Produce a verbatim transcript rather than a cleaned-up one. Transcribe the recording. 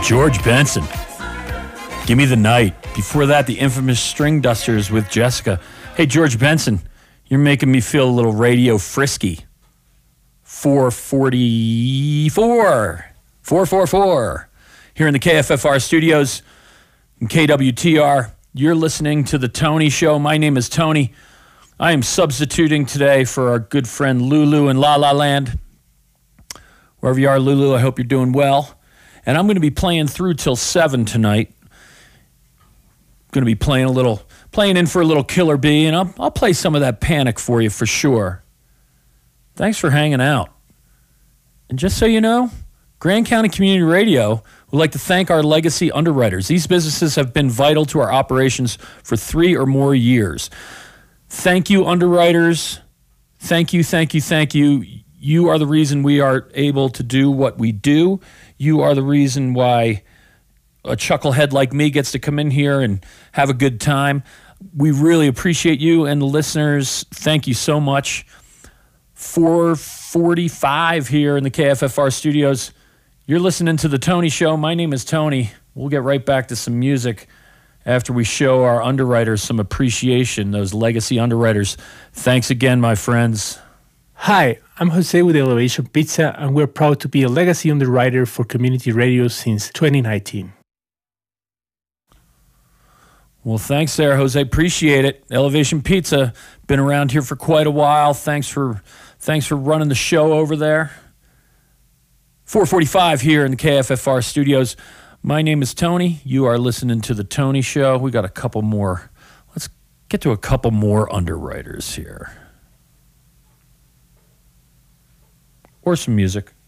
George Benson. Give Me the Night. Before that, the infamous String Dusters with Jessica. Hey, George Benson, you're making me feel a little radio frisky. four forty-four. four forty-four. Here in the K F F R studios in K W T R. You're listening to The Tony Show. My name is Tony. I am substituting today for our good friend Lulu in La La Land. Wherever you are, Lulu, I hope you're doing well. And I'm going to be playing through till seven tonight. Going to be playing a little, playing in for a little Killer Bee, and I'll, I'll play some of that Panic for you for sure. Thanks for hanging out. And just so you know, Grand County Community Radio would like to thank our legacy underwriters. These businesses have been vital to our operations for three or more years. Thank you, underwriters. Thank you, thank you, thank you. You are the reason we are able to do what we do. You are the reason why a chucklehead like me gets to come in here and have a good time. We really appreciate you and the listeners. Thank you so much. four forty-five here in the K F F R studios. You're listening to The Tony Show. My name is Tony. We'll get right back to some music after we show our underwriters some appreciation, those legacy underwriters. Thanks again, my friends. Hi, I'm Jose with Elevation Pizza, and we're proud to be a legacy underwriter for community radio since twenty nineteen. Well, thanks there, Jose. Appreciate it. Elevation Pizza, been around here for quite a while. Thanks for thanks for running the show over there. four forty-five here in the K F F R studios. My name is Tony. You are listening to The Tony Show. We got a couple more. Let's get to a couple more underwriters here. Or some music.